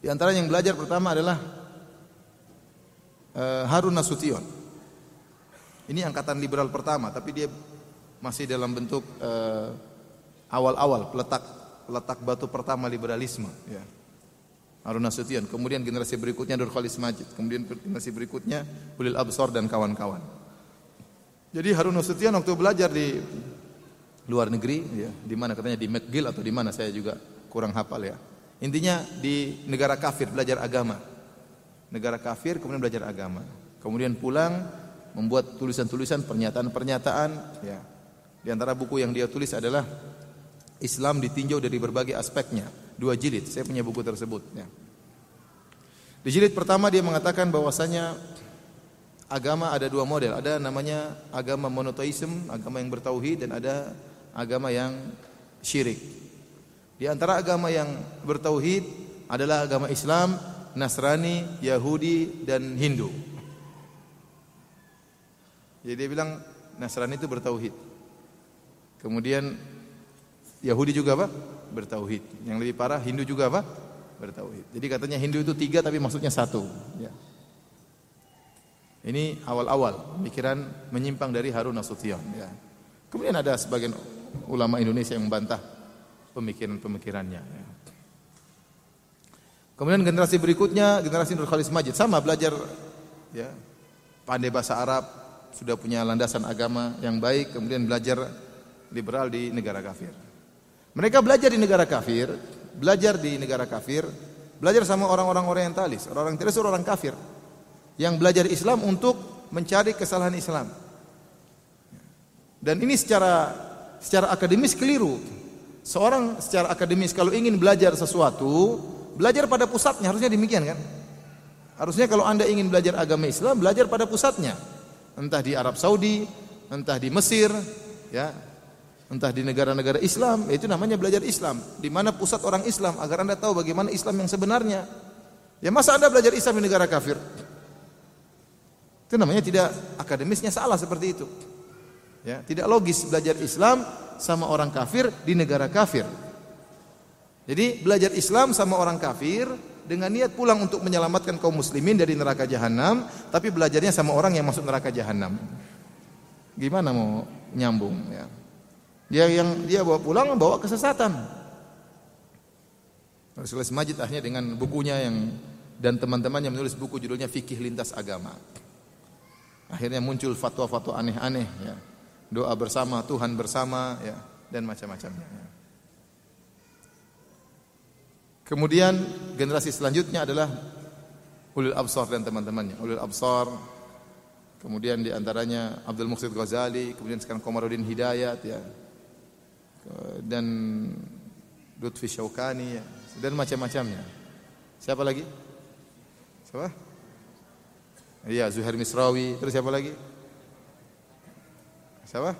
Di antara yang belajar pertama adalah Harun Nasution. Ini angkatan liberal pertama, tapi dia masih dalam bentuk awal-awal peletak batu pertama liberalisme. Ya. Harun Nasution. Kemudian generasi berikutnya Nur Khalis Majid. Kemudian generasi berikutnya Ulil Absar dan kawan-kawan. Jadi Harun Nasution waktu belajar di luar negeri, ya, di mana katanya di McGill atau di mana saya juga kurang hafal ya. Intinya di negara kafir belajar agama. Negara kafir kemudian belajar agama. Kemudian pulang membuat tulisan-tulisan, pernyataan-pernyataan, ya. Di antara buku yang dia tulis adalah Islam ditinjau dari berbagai aspeknya, 2 jilid. Saya punya buku tersebut, ya. Di jilid pertama dia mengatakan bahwasanya agama ada 2 model. Ada namanya agama monoteisme, agama yang bertauhid, dan ada agama yang syirik. Di antara agama yang bertauhid adalah agama Islam, Nasrani, Yahudi, dan Hindu. Jadi dia bilang Nasrani itu bertauhid. Kemudian Yahudi juga apa? Bertauhid. Yang lebih parah Hindu juga apa? Bertauhid. Jadi katanya Hindu itu 3 tapi maksudnya 1. Ya. Ini awal-awal pemikiran menyimpang dari Harun Nasution. Ya. Kemudian ada sebagian ulama Indonesia yang membantah pemikiran-pemikirannya. Ya. Kemudian generasi berikutnya generasi Nur Khalis Majid sama belajar, ya, pandai bahasa Arab, sudah punya landasan agama yang baik, kemudian belajar liberal di negara kafir. Mereka belajar di negara kafir, belajar sama orang-orang orientalis, orang-orang Tiris, orang kafir yang belajar Islam untuk mencari kesalahan Islam. Dan ini secara akademis keliru. Seorang secara akademis kalau ingin belajar sesuatu, belajar pada pusatnya, harusnya demikian kan? Harusnya kalau Anda ingin belajar agama Islam, belajar pada pusatnya. Entah di Arab Saudi, entah di Mesir, ya, entah di negara-negara Islam, itu namanya belajar Islam. Di mana pusat orang Islam agar Anda tahu bagaimana Islam yang sebenarnya. Ya masa Anda belajar Islam di negara kafir? Itu namanya tidak akademisnya salah seperti itu. Ya, tidak logis belajar Islam sama orang kafir di negara kafir. Jadi belajar Islam sama orang kafir dengan niat pulang untuk menyelamatkan kaum muslimin dari neraka jahanam, tapi belajarnya sama orang yang masuk neraka jahanam. Gimana mau nyambung, ya? Dia bawa pulang bawa kesesatan. Rasulullah Majid akhirnya dengan bukunya dan teman-temannya menulis buku judulnya Fikih Lintas Agama. Akhirnya muncul fatwa-fatwa aneh-aneh, ya. Doa bersama, Tuhan bersama, ya, dan macam-macamnya. Ya. Kemudian generasi selanjutnya adalah Ulil Absar dan teman-temannya. Ulil Absar, kemudian di antaranya Abdul Muhsin Ghazali, kemudian sekarang Komarudin Hidayat, ya, dan Lutfi Syaukani, ya, dan macam-macamnya. Siapa lagi? Siapa? Iya, Zuhair Misrawi. Terus siapa lagi? Siapa?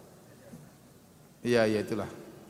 Iya, itulah.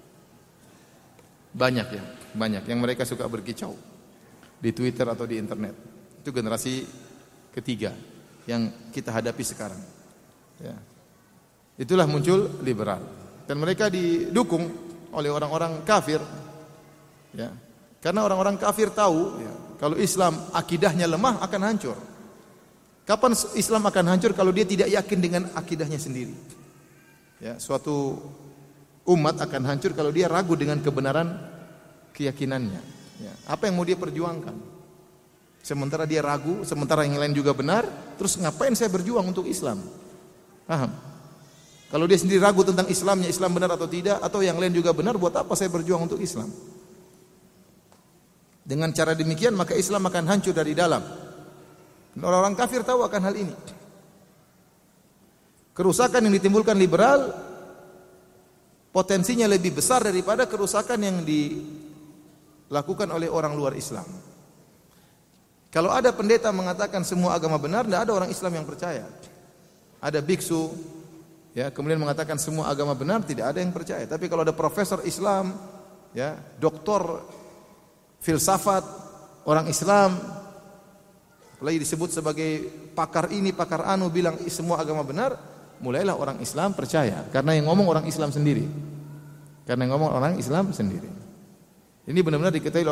Banyak ya, banyak yang mereka suka berkicau di Twitter atau di internet. Itu generasi ketiga yang kita hadapi sekarang. Ya. Itulah muncul liberal dan mereka didukung oleh orang-orang kafir. Ya. Karena orang-orang kafir tahu, ya, kalau Islam akidahnya lemah akan hancur. Kapan Islam akan hancur kalau dia tidak yakin dengan akidahnya sendiri? Ya, suatu umat akan hancur kalau dia ragu dengan kebenaran keyakinannya. Ya, apa yang mau dia perjuangkan? Sementara dia ragu, sementara yang lain juga benar, terus ngapain saya berjuang untuk Islam? Paham? Kalau dia sendiri ragu tentang Islamnya, Islam benar atau tidak, atau yang lain juga benar, buat apa saya berjuang untuk Islam? Dengan cara demikian maka Islam akan hancur dari dalam. Dan orang-orang kafir tahu akan hal ini. Kerusakan yang ditimbulkan liberal potensinya lebih besar daripada kerusakan yang dilakukan oleh orang luar Islam. Kalau ada pendeta mengatakan semua agama benar, tidak ada orang Islam yang percaya. Ada biksu, ya, kemudian mengatakan semua agama benar, tidak ada yang percaya. Tapi kalau ada profesor Islam, ya, doktor filsafat orang Islam, apalagi disebut sebagai pakar ini, pakar anu, bilang semua agama benar, mulailah orang Islam percaya. Karena yang ngomong orang Islam sendiri. Ini benar-benar diketahui